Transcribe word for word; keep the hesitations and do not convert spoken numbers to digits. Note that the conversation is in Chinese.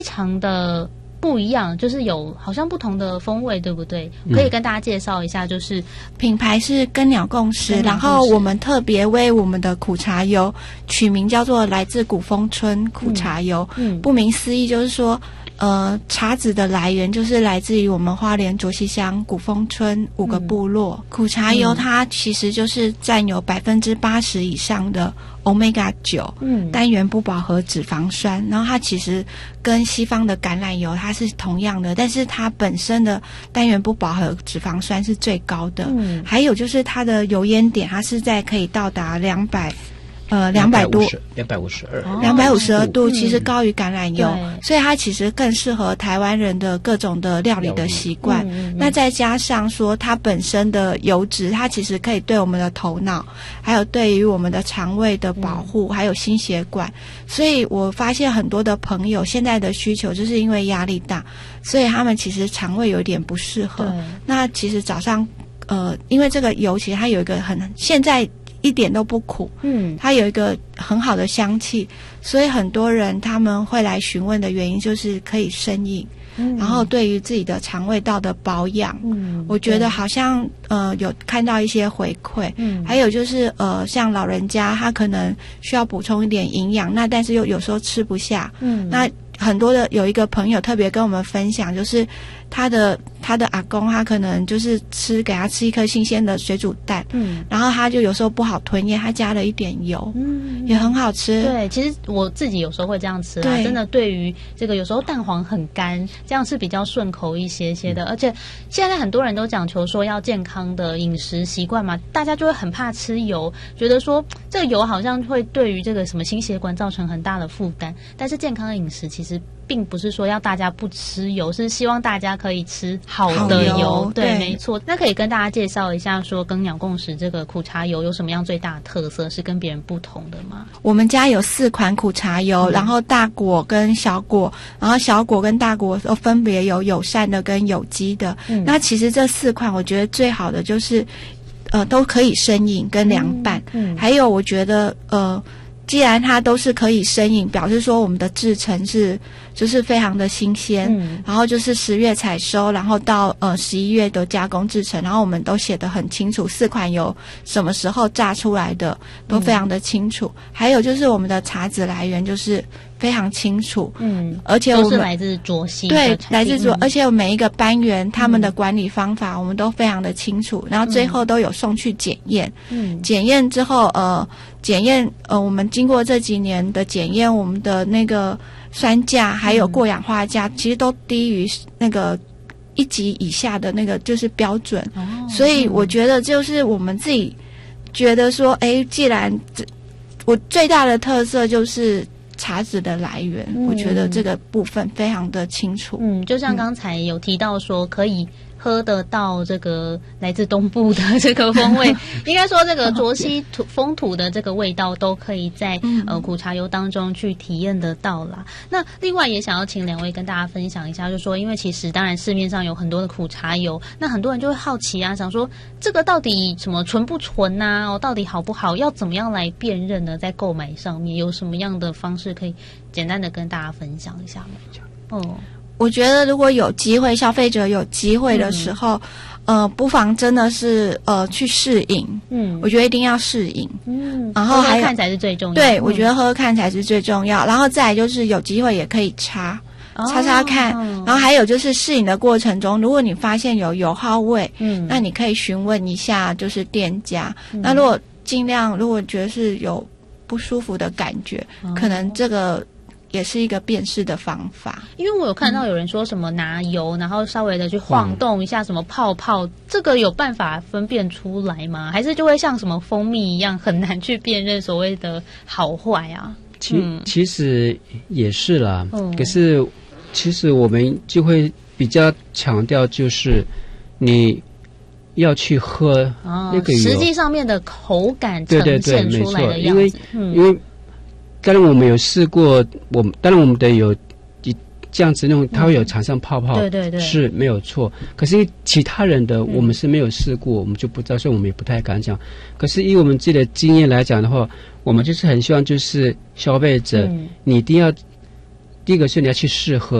常的不一样，就是有好像不同的风味，对不对？可以跟大家介绍一下，就是品牌是跟鸟共识，然后我们特别为我们的苦茶油取名叫做来自古风村苦茶油。嗯，嗯顾名思义就是说，呃，茶籽的来源就是来自于我们花莲卓溪乡古风村五个部落。嗯、苦茶油它其实就是占有百分之八十以上的 Omega 九、嗯、单元不饱和脂肪酸，然后它其实跟西方的橄榄油它是同样的，但是它本身的单元不饱和脂肪酸是最高的。嗯，还有就是它的油烟点，它是在可以到达两百。呃，两百多， 两百五十二， 两百五十二度，其实高于橄榄油，嗯、所以它其实更适合台湾人的各种的料理的习惯。嗯、那再加上说，它本身的油脂，它其实可以对我们的头脑，还有对于我们的肠胃的保护，嗯、还有心血管。所以我发现很多的朋友现在的需求，就是因为压力大，所以他们其实肠胃有点不适合。那其实早上，呃，因为这个油其实它有一个很现在。一点都不苦，嗯，它有一个很好的香气，所以很多人他们会来询问的原因就是可以生饮，嗯，然后对于自己的肠胃道的保养，嗯，我觉得好像呃有看到一些回馈，嗯，还有就是呃像老人家他可能需要补充一点营养，那但是又有时候吃不下，嗯，那很多的有一个朋友特别跟我们分享，就是他的他的阿公，他可能就是吃给他吃一颗新鲜的水煮蛋，嗯，然后他就有时候不好吞咽，他加了一点油，嗯，也很好吃。 对，其实我自己有时候会这样吃啦，真的对于这个有时候蛋黄很干，这样是比较顺口一些些的，嗯、而且现在很多人都讲求说要健康的饮食习惯嘛，大家就会很怕吃油，觉得说这个油好像会对于这个什么心血管造成很大的负担，但是健康的饮食其实并不是说要大家不吃油，是希望大家可以吃好的油。油对，对，没错。那可以跟大家介绍一下，说跟鸟共识这个苦茶油有什么样最大的特色，是跟别人不同的吗？ 我们家有四款苦茶油，嗯、然后大果跟小果，然后小果跟大果都分别有友善的跟有机的。嗯、那其实这四款，我觉得最好的就是，呃，都可以生饮跟凉拌。嗯，嗯还有我觉得，呃。既然它都是可以生饮，表示说我们的制成是就是非常的新鲜，嗯、然后就是十月采收，然后到呃十一月的加工制成，然后我们都写得很清楚，四款油什么时候榨出来的都非常的清楚。嗯、还有就是我们的茶籽来源就是非常清楚，嗯，而且我们都是来自卓溪， 对，来自卓，嗯、而且每一个班园他们的管理方法我们都非常的清楚，然后最后都有送去检验，嗯，检验之后呃。检验呃，我们经过这几年的检验，我们的那个酸价还有过氧化价，嗯、其实都低于那个一级以下的那个就是标准。哦、所以我觉得就是我们自己觉得说，哎，既然这我最大的特色就是茶籽的来源，嗯、我觉得这个部分非常的清楚。 嗯，就像刚才有提到说可以。喝得到这个来自东部的这个风味，应该说这个卓溪土风土的这个味道都可以在、嗯、呃苦茶油当中去体验得到啦。那另外也想要请两位跟大家分享一下，就是说因为其实当然市面上有很多的苦茶油，那很多人就会好奇啊，想说这个到底什么纯不纯啊，哦，到底好不好，要怎么样来辨认呢？在购买上面有什么样的方式可以简单的跟大家分享一下吗？哦。 我觉得如果有机会，消费者有机会的时候，嗯、呃，不妨真的是呃去试饮。嗯，我觉得一定要试饮。嗯，然后还有喝喝看才是最重要。 对， 嗯、 我觉得喝喝看才是最重要。然后再来就是有机会也可以擦。擦擦看，哦、然后还有就是试饮的过程中，如果你发现有油耗味，嗯，那你可以询问一下就是店家。嗯、那如果尽量如果觉得是有不舒服的感觉，哦、可能这个。也是一个辨识的方法， 因为我有看到有人说什么拿油，嗯、然后稍微的去晃动一下什么泡泡，嗯、这个有办法分辨出来吗？还是就会像什么蜂蜜一样很难去辨认所谓的好坏啊？ 其、嗯、其实也是啦，嗯、可是其实我们就会比较强调就是你要去喝那个油，哦、 实际上面的口感呈现出来的样子， 对对对，没错，因为、嗯、因为。当然我们有试过，我们当然我们的有这样子那种，它会有产生泡泡， 嗯、对对对， 是没有错。可是其他人的我们是没有试过，嗯、我们就不知道，所以我们也不太敢讲。可是以我们自己的经验来讲的话，我们就是很希望就是消费者，嗯、你一定要一第一个是你要去试喝。